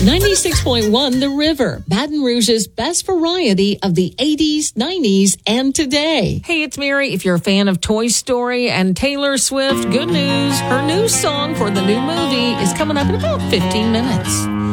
96.1 The River, Baton Rouge's best variety of the 80s, 90s, and today. Hey, it's Mary. If you're a fan of Toy Story and Taylor Swift, good news. Her new song for the new movie is coming up in about 15 minutes.